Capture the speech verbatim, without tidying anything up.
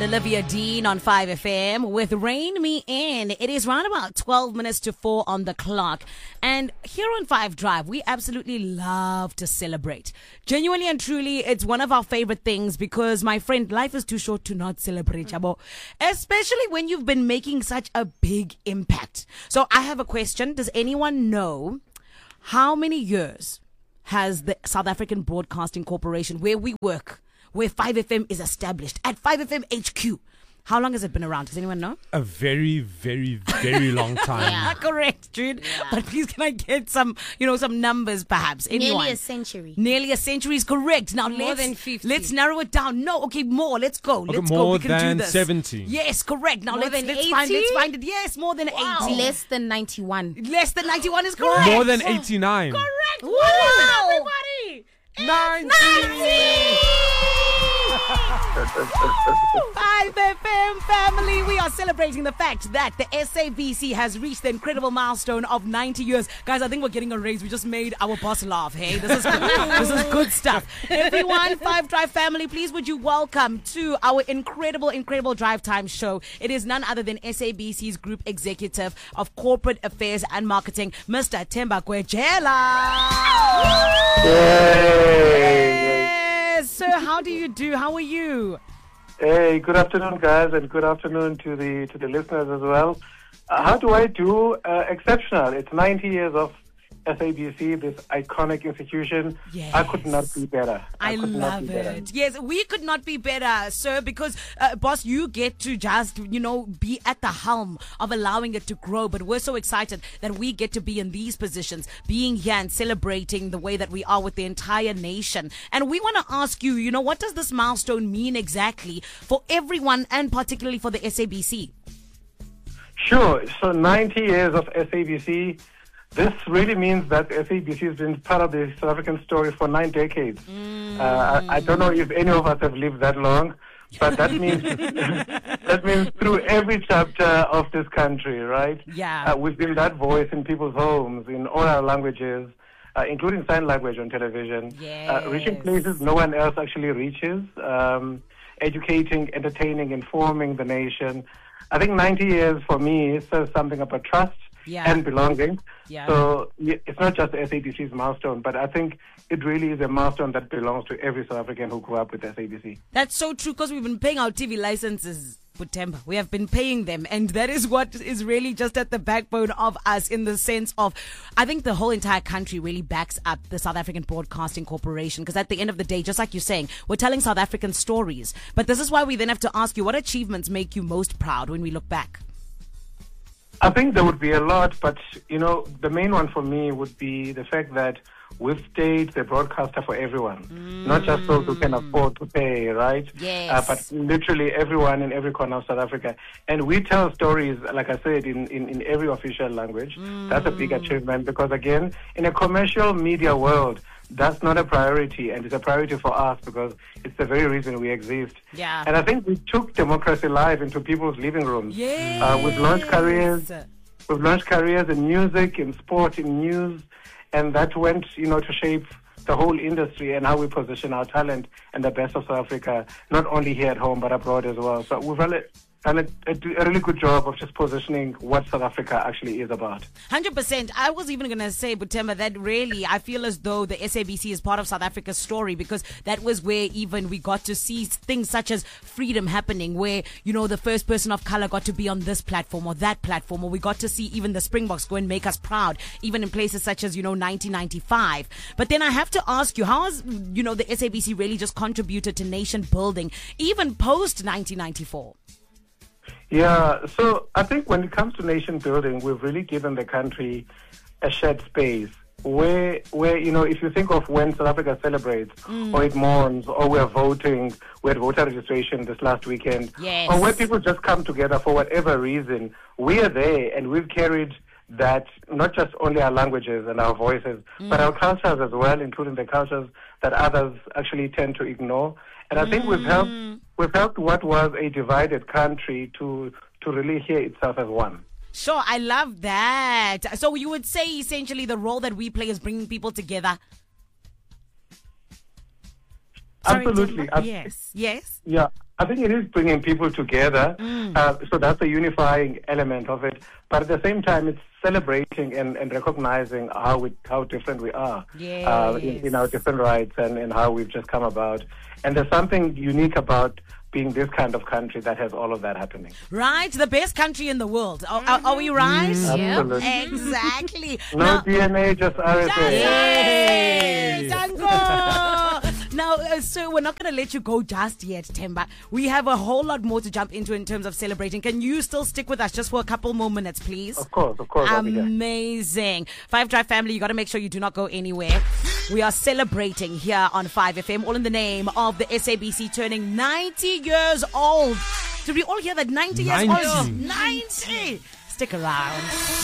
Olivia Dean on five F M with Rain Me In. It is round about twelve minutes to four on the clock. And here on five Drive, we absolutely love to celebrate. Genuinely and truly, it's one of our favorite things because, my friend, life is too short to not celebrate, Chabo. Especially when you've been making such a big impact. So I have a question. Does anyone know how many years has the South African Broadcasting Corporation, where we work, where five F M is established, at five F M H Q, how long has it been around? Does anyone know? A very, very, very long time. Yeah. Correct, Jude. Yeah. But please, can I get some, you know, some numbers, perhaps? Anyone? Nearly a century. Nearly a century is correct. Now, more let's, than fifty. Let's narrow it down. No, okay, more. Let's go. Okay, let's more go. We can than do this. seventy. Yes, correct. Now More let's than let's find eighty? let's find it. Yes, more than Wow. eighty. Less than ninety-one. Less than ninety-one is correct. More than eighty-nine. Correct. Wow. Wow. Everybody. ninety. five F M family, we are celebrating the fact that the S A B C has reached the incredible milestone of ninety years. Guys, I think we're getting a raise. We just made our boss laugh. Hey, this is good. This is good stuff. Everyone, five Drive family, please would you welcome to our incredible, incredible Drive Time show. It is none other than S A B C's Group Executive of Corporate Affairs and Marketing, Mister Themba Gwejela. Yes, sir, how do you do? How are you? Hey, good afternoon, guys, and good afternoon to the to the listeners as well. Uh, how do I do? Uh, exceptional. It's ninety years of S A B C, this iconic institution. Yes. I could not be better. I, I could not love be better. it. Yes, we could not be better, sir, because, uh, boss, you get to just, you know, be at the helm of allowing it to grow. But we're so excited that we get to be in these positions, being here and celebrating the way that we are with the entire nation. And we want to ask you, you know, what does this milestone mean exactly for everyone and particularly for the S A B C? Sure. So ninety years of S A B C. This really means that S A B C has been part of the South African story for nine decades. Mm. Uh, I, I don't know if any of us have lived that long, but that means that means through every chapter of this country, right? Yeah. Uh, we've been that voice in people's homes, in all our languages, uh, including sign language on television, yes. uh, reaching places no one else actually reaches, um, educating, entertaining, informing the nation. I think ninety years for me says something about trust. Yeah. And belonging. Yeah. So yeah, it's not just S A B C's milestone, but I think it really is a milestone that belongs to every South African who grew up with S A B C. That's so true, because we've been paying our T V licenses, Themba. We have been paying them, and that is what is really just at the backbone of us, in the sense of, I think the whole entire country really backs up the South African Broadcasting Corporation, because at the end of the day, just like you're saying, we're telling South African stories. But this is why we then have to ask you, what achievements make you most proud when we look back? I think there would be a lot, but, you know, the main one for me would be the fact that we've stayed the broadcaster for everyone, mm. not just those who can afford to pay, right? Yes. Uh, but literally everyone in every corner of South Africa. And we tell stories, like I said, in, in, in every official language. Mm. That's a big achievement because, again, in a commercial media world, that's not a priority, and it's a priority for us because it's the very reason we exist. Yeah. And I think we took democracy live into people's living rooms. Yes. Uh, we've launched careers. We've launched careers in music, in sport, in news, and that went, you know, to shape the whole industry and how we position our talent and the best of South Africa, not only here at home but abroad as well. So we've really done a, a, a really good job of just positioning what South Africa actually is about. one hundred percent. I was even going to say, Themba, that really I feel as though the S A B C is part of South Africa's story, because that was where even we got to see things such as freedom happening, where, you know, the first person of color got to be on this platform or that platform, or we got to see even the Springboks go and make us proud, even in places such as, you know, nineteen ninety-five. But then I have to ask you, how has, you know, the S A B C really just contributed to nation building, even post nineteen ninety-four? Yeah, so I think when it comes to nation building, we've really given the country a shared space where, where you know, if you think of when South Africa celebrates, mm. or it mourns, or we're voting, we had voter registration this last weekend, yes. or where people just come together for whatever reason, we are there and we've carried that, not just only our languages and our voices, mm. but our cultures as well, including the cultures that others actually tend to ignore. And I think mm. we've helped we've helped what was a divided country to to really hear itself as one. Sure, I love that. So you would say essentially the role that we play is bringing people together. Absolutely. Sorry, yes, yes. Yeah. I think it is bringing people together. Mm. Uh, so that's the unifying element of it. But at the same time, it's celebrating and, and recognizing how we, how different we are uh, in, in our different rights and, and how we've just come about. And there's something unique about being this kind of country that has all of that happening. Right, the best country in the world. Are, are, are we right? Absolutely. Exactly. No Now- D N A, just R S A. Yay! Tango! Now, uh, so we're not going to let you go just yet, Temba. We have a whole lot more to jump into in terms of celebrating. Can you still stick with us just for a couple more minutes, please? Of course, of course. I'll be there. Amazing. Five Drive family, you got to make sure you do not go anywhere. We are celebrating here on five F M, all in the name of the S A B C turning ninety years old. Did we all hear that? ninety years ninety. old? ninety. Stick around.